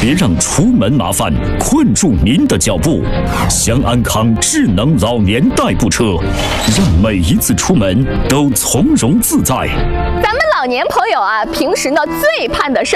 别让出门麻烦困住您的脚步。享安康智能老年代步车，让每一次出门都从容自在。 咱们老年朋友啊，平时呢最盼的事